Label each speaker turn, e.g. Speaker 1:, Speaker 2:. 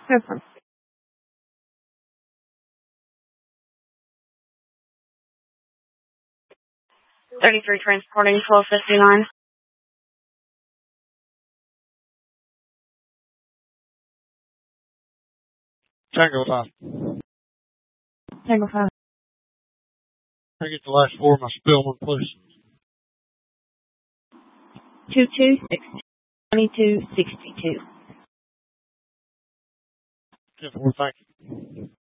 Speaker 1: No problem. 33 transporting 1259.
Speaker 2: Tango 5.
Speaker 1: Tango 5.
Speaker 2: Can I get the last four of my Spillman, please?
Speaker 1: 226. 2262.
Speaker 2: 10-4, thank you.